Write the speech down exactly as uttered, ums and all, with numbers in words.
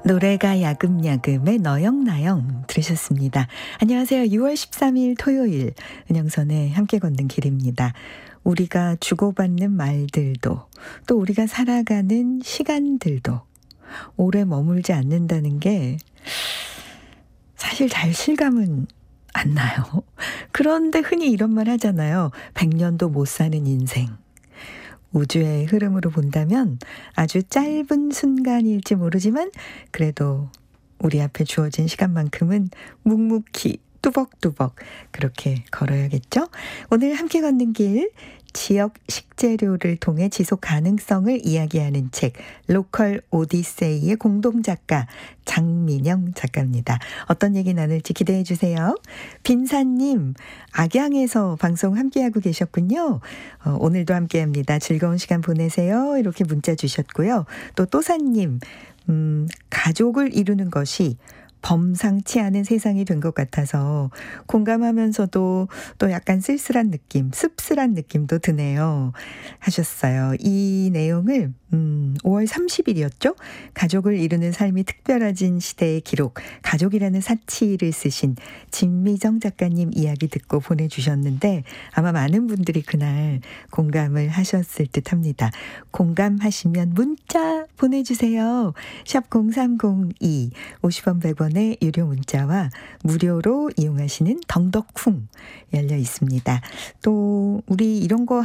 노래가 야금야금의 너영나영 들으셨습니다. 안녕하세요. 유월 십삼일 토요일 은영선의 함께 걷는 길입니다. 우리가 주고받는 말들도 또 우리가 살아가는 시간들도 오래 머물지 않는다는 게 사실 잘 실감은 안 나요. 그런데 흔히 이런 말 하잖아요. 백년도 못 사는 인생. 우주의 흐름으로 본다면 아주 짧은 순간일지 모르지만 그래도 우리 앞에 주어진 시간만큼은 묵묵히 뚜벅뚜벅 그렇게 걸어야겠죠? 오늘 함께 걷는 길, 지역 식재료를 통해 지속 가능성을 이야기하는 책 로컬 오디세이의 공동작가 장민영 작가입니다. 어떤 얘기 나눌지 기대해 주세요. 빈사님, 악양에서 방송 함께하고 계셨군요. 어, 오늘도 함께합니다. 즐거운 시간 보내세요. 이렇게 문자 주셨고요. 또 또사님, 음, 가족을 이루는 것이 범상치 않은 세상이 된 것 같아서 공감하면서도 또 약간 쓸쓸한 느낌, 씁쓸한 느낌도 드네요. 하셨어요. 이 내용을 음, 오월 삼십일이었죠? 가족을 이루는 삶이 특별해진 시대의 기록, 가족이라는 사치를 쓰신 진미정 작가님 이야기 듣고 보내주셨는데 아마 많은 분들이 그날 공감을 하셨을 듯 합니다. 공감하시면 문자 보내주세요. 샵 공삼공이 오십 원 백 원의 유료 문자와 무료로 이용하시는 덩덕쿵 열려 있습니다. 또 우리 이런 거